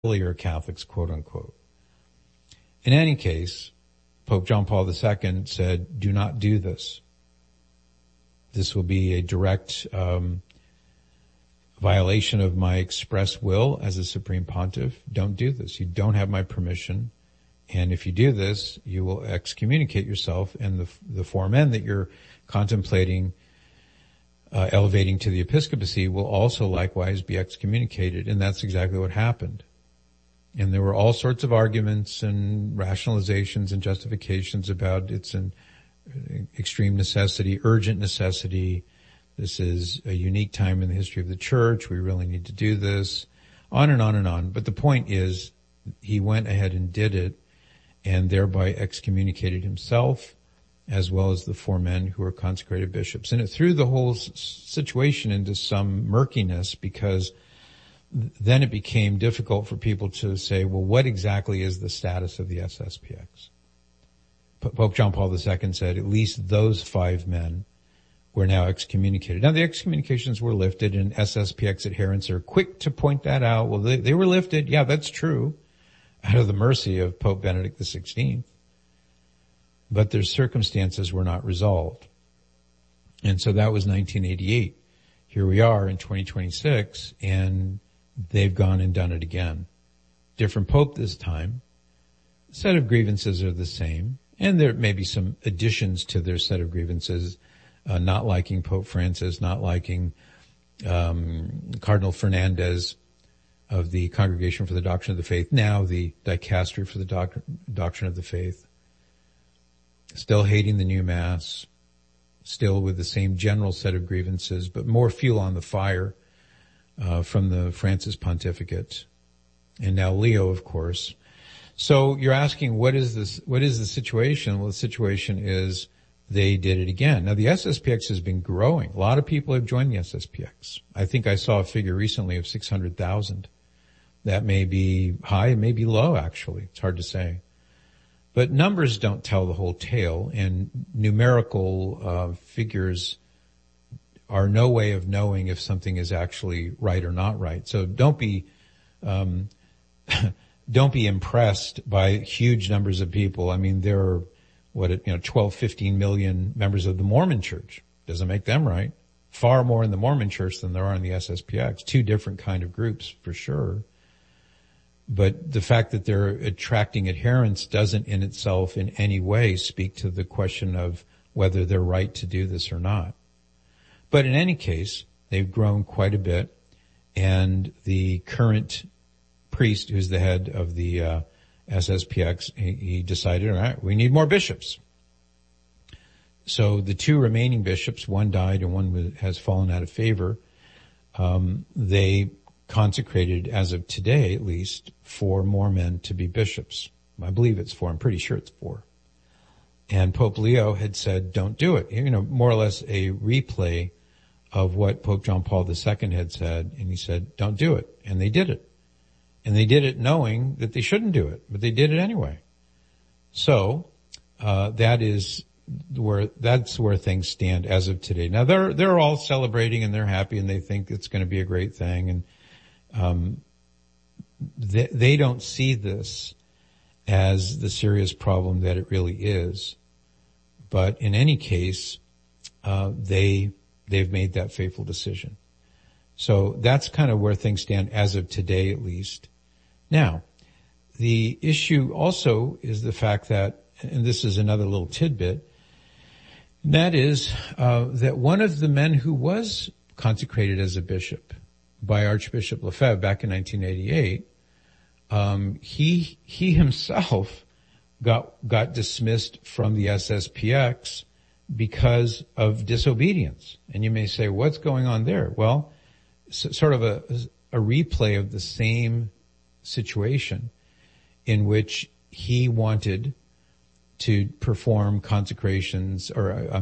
earlier Catholics, quote unquote. In any case, Pope John Paul II said, do not do this. This will be a direct violation of my express will as a Supreme Pontiff. Don't do this. You don't have my permission. And if you do this, you will excommunicate yourself, and the four men that you're contemplating elevating to the episcopacy will also likewise be excommunicated. And that's exactly what happened. And there were all sorts of arguments and rationalizations and justifications about it's an extreme necessity, urgent necessity. This is a unique time in the history of the church. We really need to do this. On and on and on. But the point is, he went ahead and did it, and thereby excommunicated himself as well as the four men who were consecrated bishops. And it threw the whole situation into some murkiness, because then it became difficult for people to say, well, what exactly is the status of the SSPX? Pope John Paul II said at least those five men were now excommunicated. Now, the excommunications were lifted, and SSPX adherents are quick to point that out. Well, they were lifted. Yeah, that's true, out of the mercy of Pope Benedict XVI. But their circumstances were not resolved. And so that was 1988. Here we are in 2026, and they've gone and done it again. Different pope this time. Set of grievances are the same, and there may be some additions to their set of grievances, not liking Pope Francis, not liking Cardinal Fernandez of the Congregation for the Doctrine of the Faith, now the Dicastery for the Doctrine of the Faith. Still hating the new Mass, still with the same general set of grievances, but more fuel on the fire from the Francis pontificate, and now Leo, of course. So you're asking, what is the situation? Well, the situation is they did it again. Now, the SSPX has been growing. A lot of people have joined the SSPX. I think I saw a figure recently of 600,000. That may be high, it may be low, actually. It's hard to say. But numbers don't tell the whole tale, and numerical figures are no way of knowing if something is actually right or not right. So don't be impressed by huge numbers of people. I mean, there are 12, 15 million members of the Mormon Church. Doesn't make them right. Far more in the Mormon Church than there are in the SSPX. Two different kind of groups, for sure. But the fact that they're attracting adherents doesn't in itself in any way speak to the question of whether they're right to do this or not. But in any case, they've grown quite a bit, and the current priest, who's the head of the SSPX, he decided, all right, we need more bishops. So the two remaining bishops, one died and one has fallen out of favor, they consecrated, as of today at least, 4 more men to be bishops. I believe it's 4. I'm pretty sure it's 4. And Pope Leo had said, don't do it. More or less a replay of what Pope John Paul II had said. And he said, don't do it. And they did it. And they did it knowing that they shouldn't do it, but they did it anyway. So, that's where things stand as of today. Now they're all celebrating and they're happy and they think it's going to be a great thing. And they don't see this as the serious problem that it really is. But in any case, they've made that fateful decision. So that's kind of where things stand as of today, at least. Now, the issue also is the fact that, and this is another little tidbit, and that is that one of the men who was consecrated as a bishop by Archbishop Lefebvre back in 1988, he himself got dismissed from the SSPX because of disobedience. And you may say, what's going on there? Well, sort of a replay of the same situation in which he wanted to perform consecrations,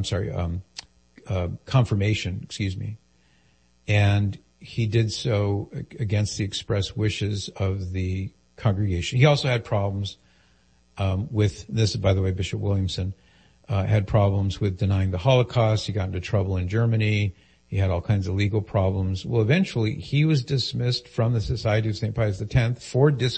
confirmation, and he did so against the express wishes of the congregation. He also had problems with this, by the way, Bishop Williamson had problems with denying the Holocaust. He got into trouble in Germany. He had all kinds of legal problems. Well, eventually he was dismissed from the Society of St. Pius X for